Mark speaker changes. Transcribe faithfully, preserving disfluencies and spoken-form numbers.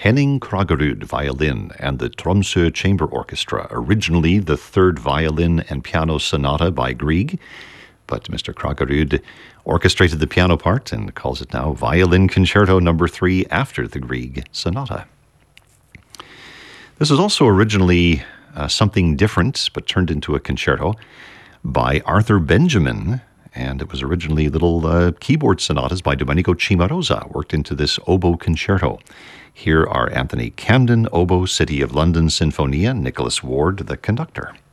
Speaker 1: Henning Kraggerud violin and the Tromsø Chamber Orchestra, originally the third violin and piano sonata by Grieg, but Mister Kraggerud orchestrated the piano part and calls it now Violin Concerto Number Three after the Grieg Sonata. This was also originally uh, something different, but turned into a concerto by Arthur Benjamin, and it was originally little uh, keyboard sonatas by Domenico Cimarosa worked into this oboe concerto. Here are Anthony Camden, oboe, City of London Sinfonia, Nicholas Ward, the conductor.